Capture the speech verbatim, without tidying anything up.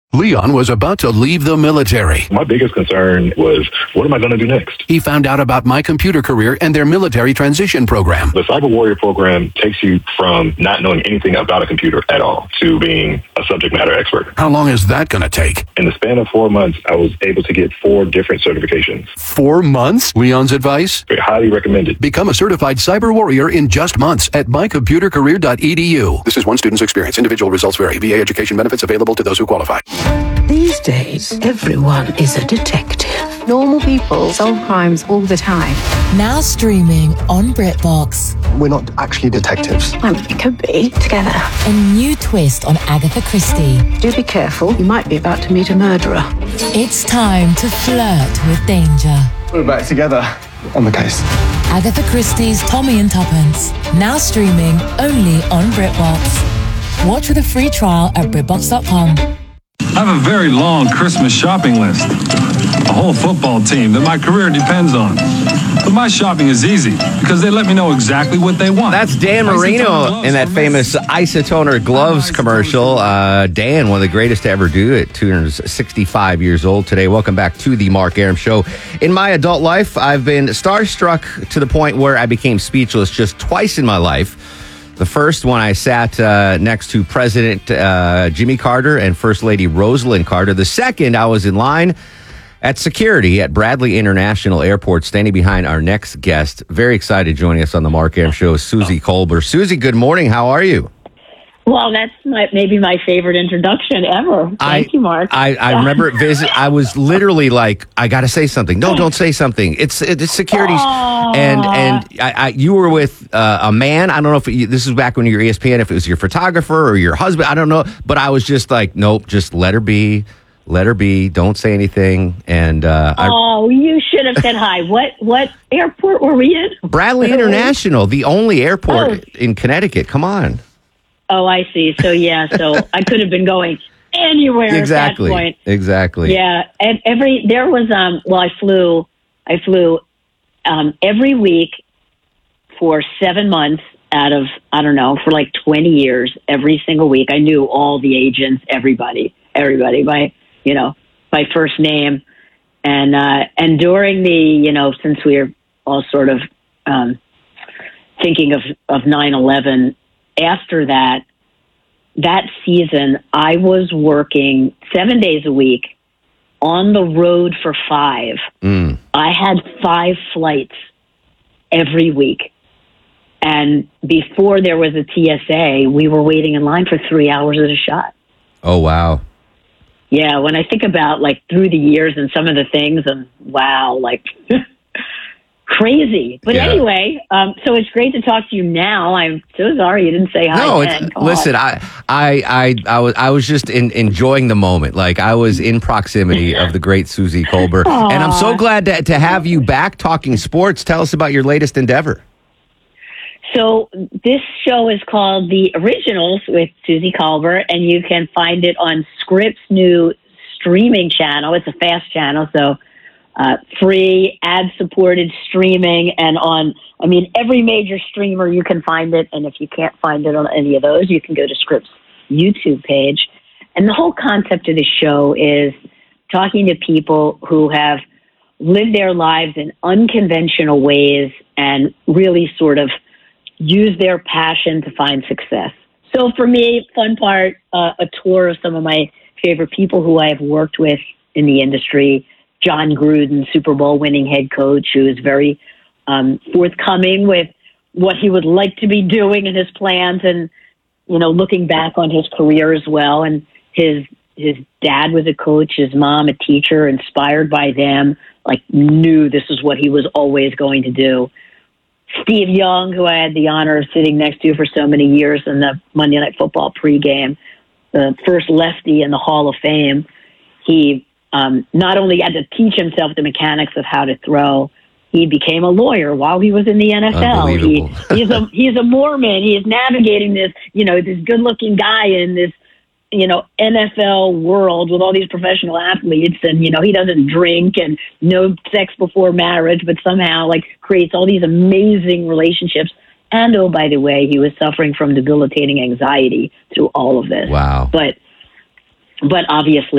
Leon was about to leave the military. My biggest concern was, what am I going to do next? He found out about My Computer Career and their military transition program. The Cyber Warrior program takes you from not knowing anything about a computer at all to being a subject matter expert. How long is that going to take? In the span of four months, I was able to get four different certifications. Four months? Leon's advice? Very highly recommended. Become a certified cyber warrior in just months at my computer career dot e d u. This is one student's experience. Individual results vary. V A education benefits available to those who qualify. These days, everyone is a detective. Normal people solve crimes all the time. Now streaming on BritBox. We're not actually detectives. Well, we could be together. A new twist on Agatha Christie. Do be careful. You might be about to meet a murderer. It's time to flirt with danger. We're back together on the case. Agatha Christie's Tommy and Tuppence. Now streaming only on BritBox. Watch with a free trial at BritBox dot com. I have a very long Christmas shopping list. A whole football team that my career depends on. But my shopping is easy because they let me know exactly what they want. That's Dan Marino in that famous Isotoner Gloves commercial. Uh, Dan, one of the greatest to ever do it, two hundred sixty-five years old today. Welcome back to the Mark Arum Show. In my adult life, I've been starstruck to the point where I became speechless just twice in my life. The first one, I sat uh, next to President uh, Jimmy Carter and First Lady Rosalind Carter. The second, I was in line at security at Bradley International Airport, standing behind our next guest. Very excited joining us on the Mark Arum Show, Susie Kolber. Susie, good morning. How are you? Well, that's my, maybe my favorite introduction ever. Thank I, you, Mark. I, I remember visit. I was literally like, I got to say something. No, don't say something. It's it's security. Aww. And and I, I, you were with uh, a man. I don't know if you, this was back when you were E S P N, if it was your photographer or your husband. I don't know. But I was just like, nope, just let her be. Let her be. Don't say anything. And uh, oh, I, you should have said hi. What what airport were we in? Bradley International, the only airport oh. in Connecticut. Come on. Oh, I see. So, yeah, so I could have been going anywhere exactly. at that point. Exactly. Yeah. And every, there was, um, well, I flew, I flew um, every week for seven months out of, I don't know, for like twenty years, every single week. I knew all the agents, everybody, everybody by, you know, by first name. And, uh, and during the, you know, since we were all sort of um, thinking of, of nine eleven, after that, that season, I was working seven days a week on the road for five. Mm. I had five flights every week. And before there was a T S A, we were waiting in line for three hours at a shot. Oh, wow. Yeah, when I think about, like, through the years and some of the things, and wow, like... crazy. But yeah. anyway, um, so it's great to talk to you now. I'm so sorry you didn't say hi. No, it's, listen, I, I, I, I was, I was just in, enjoying the moment. Like I was in proximity of the great Susie Kolber, Aww. And I'm so glad to, to have you back talking sports. Tell us about your latest endeavor. So this show is called The Originals with Susie Kolber, and you can find it on Scripps' new streaming channel. It's a fast channel, so Uh, free, ad-supported streaming, and on, I mean, every major streamer you can find it, and if you can't find it on any of those, you can go to Scripps' YouTube page. And the whole concept of the show is talking to people who have lived their lives in unconventional ways and really sort of use their passion to find success. So for me, fun part, uh, a tour of some of my favorite people who I have worked with in the industry. John Gruden, Super Bowl winning head coach, who is very um, forthcoming with what he would like to be doing in his plans, and you know, looking back on his career as well. And his his dad was a coach, his mom a teacher, inspired by them, like knew this is what he was always going to do. Steve Young, who I had the honor of sitting next to for so many years in the Monday Night Football pregame, the first lefty in the Hall of Fame. He Um, not only had to teach himself the mechanics of how to throw, he became a lawyer while he was in the N F L. He, he's a he's a Mormon. He is navigating this, you know, this good-looking guy in this, you know, N F L world with all these professional athletes, and you know, he doesn't drink and no sex before marriage, but somehow like creates all these amazing relationships. And oh, by the way, he was suffering from debilitating anxiety through all of this. Wow. But but obviously.